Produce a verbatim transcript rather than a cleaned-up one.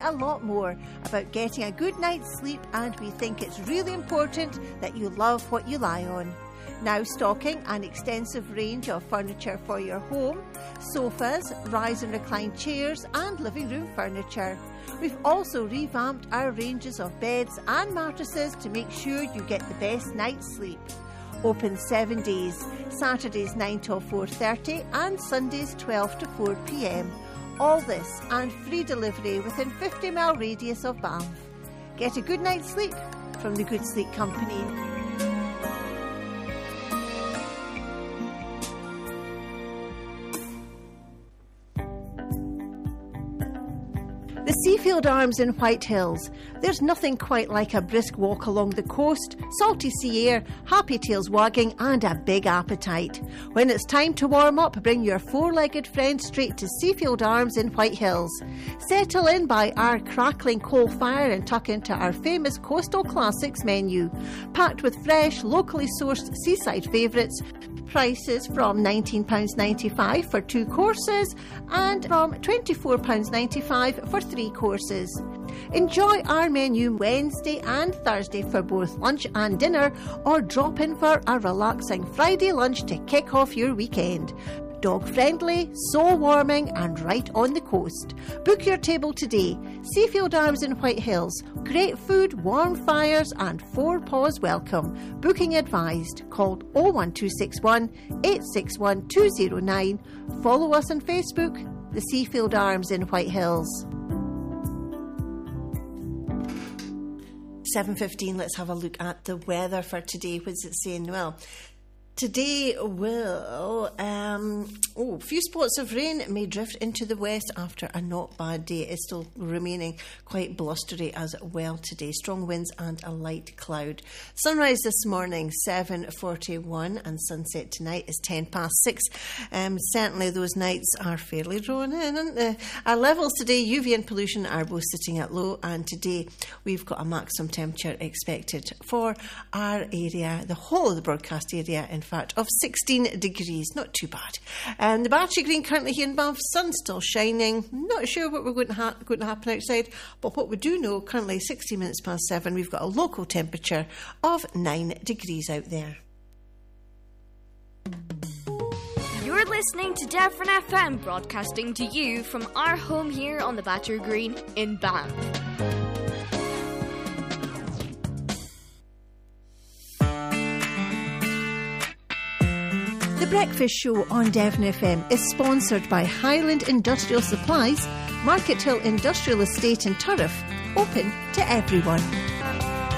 a lot more about getting a good night's sleep, and we think it's really important that you love what you lie on. Now stocking an extensive range of furniture for your home, sofas, rise and recline chairs and living room furniture. We've also revamped our ranges of beds and mattresses to make sure you get the best night's sleep. Open seven days, Saturdays nine till four thirty and Sundays twelve to four p m. All this and free delivery within fifty mile radius of Bath. Get a good night's sleep from the Good Sleep Company. The Seafield Arms in White Hills. There's nothing quite like a brisk walk along the coast, salty sea air, happy tails wagging and a big appetite. When it's time to warm up, bring your four-legged friend straight to Seafield Arms in White Hills. Settle in by our crackling coal fire and tuck into our famous Coastal Classics menu. Packed with fresh, locally sourced seaside favourites. Prices from nineteen pounds ninety-five for two courses and from twenty-four pounds ninety-five for three courses. Enjoy our menu Wednesday and Thursday for both lunch and dinner, or drop in for a relaxing Friday lunch to kick off your weekend. Dog friendly, soul warming and right on the coast. Book your table today. Seafield Arms in White Hills. Great food, warm fires and four paws welcome. Booking advised. Call oh one two six one, eight six one, two oh nine. Follow us on Facebook, the Seafield Arms in White Hills. seven fifteen, let's have a look at the weather for today. What's it saying? Well, today will, um, oh, a few spots of rain may drift into the west after a not bad day. It's still remaining quite blustery as well today. Strong winds and a light cloud. Sunrise this morning, seven forty-one, and sunset tonight is ten past six. Um, certainly those nights are fairly drawn in, aren't they? Our levels today, U V and pollution, are both sitting at low, and today we've got a maximum temperature expected for our area, the whole of the broadcast area, in fact, of sixteen degrees. Not too bad. And the Battery Green currently here in Bath, sun still shining. Not sure what we're going to, ha- going to happen outside, but what we do know, currently sixty minutes past seven, we've got a local temperature of nine degrees out there. You're listening to Devon F M, broadcasting to you from our home here on the Battery Green in Bath. The Breakfast Show on Devon F M is sponsored by Highland Industrial Supplies, Market Hill Industrial Estate in Turriff, open to everyone.